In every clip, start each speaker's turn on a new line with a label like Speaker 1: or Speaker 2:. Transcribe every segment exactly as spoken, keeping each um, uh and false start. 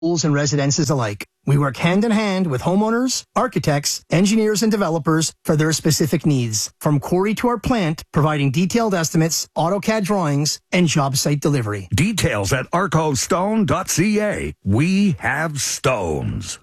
Speaker 1: schools and residences alike. We work hand in hand with homeowners, architects, engineers, and developers for their specific needs. From quarry to our plant, providing detailed estimates, AutoCAD drawings, and job site delivery.
Speaker 2: Details at arco stone dot c a. We have stones.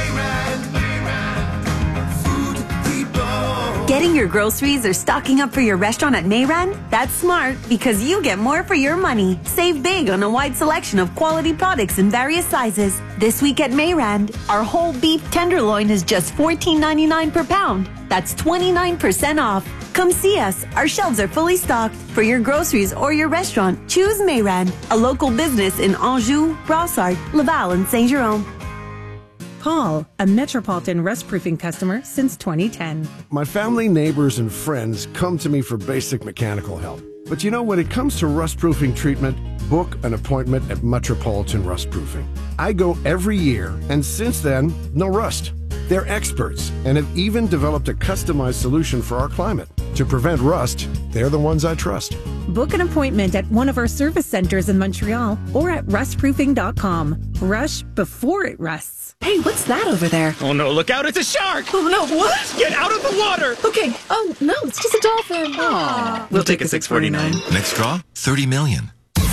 Speaker 3: Getting your groceries or stocking up for your restaurant at Mayran? That's smart because you get more for your money. Save big on a wide selection of quality products in various sizes. This week at Mayran, our whole beef tenderloin is just fourteen ninety-nine per pound. That's twenty-nine percent off. Come see us. Our shelves are fully stocked. For your groceries or your restaurant, choose Mayran, a local business in Anjou, Brossard, Laval, and Saint-Jérôme.
Speaker 4: Paul, a Metropolitan Rust Proofing customer since twenty ten.
Speaker 5: My family, neighbors, and friends come to me for basic mechanical help. But you know, when it comes to rust proofing treatment, book an appointment at Metropolitan Rust Proofing. I go every year, and since then, no rust. They're experts and have even developed a customized solution for our climate. To prevent rust, they're the ones I trust.
Speaker 4: Book an appointment at one of our service centers in Montreal or at rust proofing dot com. Rush before it rusts.
Speaker 6: Hey, what's that over there?
Speaker 7: Oh no, look out, it's a shark!
Speaker 6: Oh no, what?
Speaker 7: Get out of the water!
Speaker 6: Okay, oh no, it's just a dolphin.
Speaker 7: Aww. We'll take a six forty-nine.
Speaker 8: Next draw, thirty million.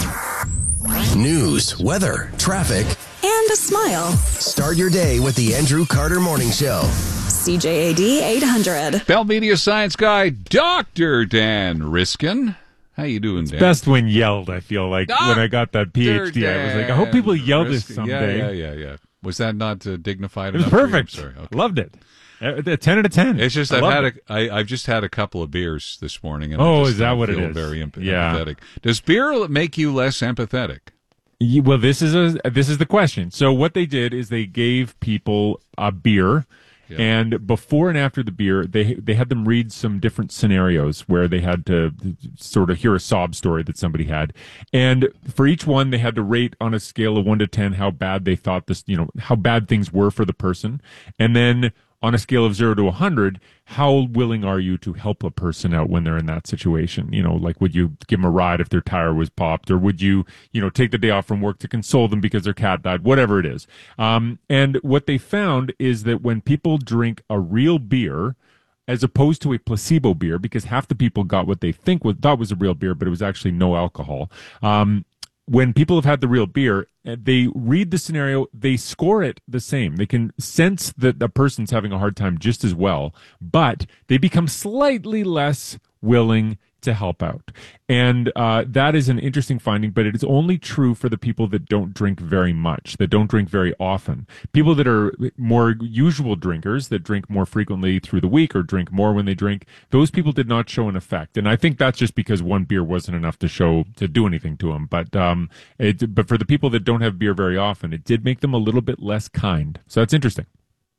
Speaker 8: News, weather, traffic,
Speaker 9: and a smile.
Speaker 8: Start your day with the Andrew Carter Morning Show.
Speaker 9: C J A D eight hundred.
Speaker 10: Bell Media Science Guy, Doctor Dan Riskin. How you doing, Dan?
Speaker 11: It's best when yelled, I feel like,
Speaker 10: Doctor
Speaker 11: when I got that PhD.
Speaker 10: Dan
Speaker 11: I was like, I hope people yell this
Speaker 10: Riskin.
Speaker 11: someday.
Speaker 10: Yeah, yeah, yeah, yeah. Was that not uh, dignified
Speaker 11: It was
Speaker 10: enough?
Speaker 11: perfect.
Speaker 10: Sorry. Okay.
Speaker 11: Loved it. A ten out of ten.
Speaker 10: It's just
Speaker 11: I
Speaker 10: I've had
Speaker 11: it.
Speaker 10: a, I, I've just had a couple of beers this morning. And
Speaker 11: Oh,
Speaker 10: I just
Speaker 11: is that
Speaker 10: don't
Speaker 11: what it
Speaker 10: feel
Speaker 11: is?
Speaker 10: Very emp-
Speaker 11: Yeah.
Speaker 10: empathetic. Does beer make you less empathetic?
Speaker 11: You- Well, this is a this is the question. So what they did is they gave people a beer,
Speaker 10: Yeah.
Speaker 11: and before and after the beer, they they had them read some different scenarios where they had to sort of hear a sob story that somebody had, and for each one they had to rate on a scale of one to ten how bad they thought this, you know, how bad things were for the person, and then on a scale of zero to a hundred, how willing are you to help a person out when they're in that situation? You know, like, would you give them a ride if their tire was popped, or would you, you know, take the day off from work to console them because their cat died, whatever it is. Um, and what they found is that when people drink a real beer, as opposed to a placebo beer, because half the people got what they think was thought was a real beer, but it was actually no alcohol. Um, when people have had the real beer, they read the scenario, they score it the same. They can sense that the person's having a hard time just as well, but they become slightly less willing to help out. And uh, that is an interesting finding, but it is only true for the people that don't drink very much, that don't drink very often. People that are more usual drinkers, that drink more frequently through the week or drink more when they drink, those people did not show an effect. And I think that's just because one beer wasn't enough to show, to do anything to them. But, um, it, but for the people that don't have beer very often, it did make them a little bit less kind. So that's interesting.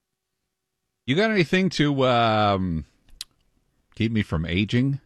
Speaker 10: You got anything to um, keep me from aging?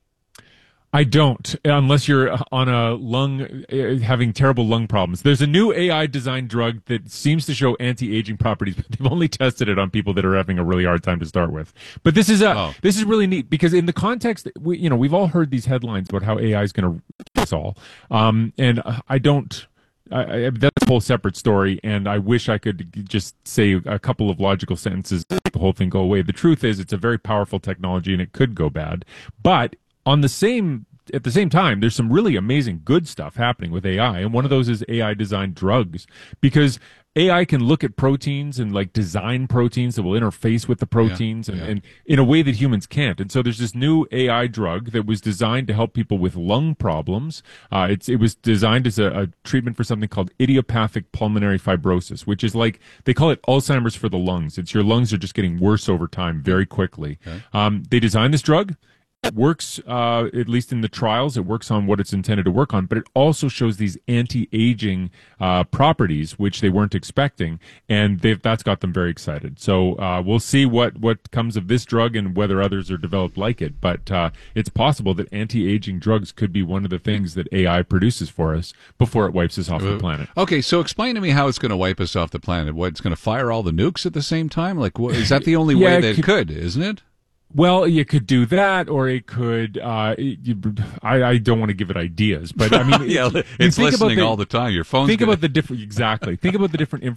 Speaker 11: I don't, unless you're on a lung, uh, having terrible lung problems. There's a new A I designed drug that seems to show anti-aging properties, but they've only tested it on people that are having a really hard time to start with. But this is a,
Speaker 10: Oh.
Speaker 11: this is really neat because in the context, we, you know, we've all heard these headlines about how A I is going to us all, um, and I don't. I, I, that's a whole separate story, and I wish I could just say a couple of logical sentences to make the whole thing go away. The truth is, it's a very powerful technology, and it could go bad, but on the same at the same time, there's some really amazing good stuff happening with A I, and one of those is A I designed drugs, because A I can look at proteins and like design proteins that will interface with the proteins,
Speaker 10: Yeah,
Speaker 11: and,
Speaker 10: yeah.
Speaker 11: and in a way that humans can't. And so there's this new A I drug that was designed to help people with lung problems. Uh, it's it was designed as a, a treatment for something called idiopathic pulmonary fibrosis, which is like they call it Alzheimer's for the lungs. It's your lungs are just getting worse over time very quickly.
Speaker 10: Okay.
Speaker 11: Um, they designed this drug. It works, uh, at least in the trials, it works on what it's intended to work on, but it also shows these anti-aging uh, properties, which they weren't expecting, and they've, that's got them very excited. So uh, we'll see what, what comes of this drug and whether others are developed like it, but uh, it's possible that anti-aging drugs could be one of the things that A I produces for us before it wipes us off the planet.
Speaker 10: Okay, so explain to me how it's going to wipe us off the planet. What, it's going to fire all the nukes at the same time? Like, what, is that the only
Speaker 11: Yeah,
Speaker 10: way
Speaker 11: it
Speaker 10: that it
Speaker 11: could-
Speaker 10: could, isn't it?
Speaker 11: Well, you could do that, or it could. Uh, you, I, I don't want to give it ideas, but I mean,
Speaker 10: yeah,
Speaker 11: you
Speaker 10: it's
Speaker 11: think about
Speaker 10: listening
Speaker 11: the,
Speaker 10: all the time. Your phone's
Speaker 11: Think
Speaker 10: gonna...
Speaker 11: about the different. Exactly. Think about the different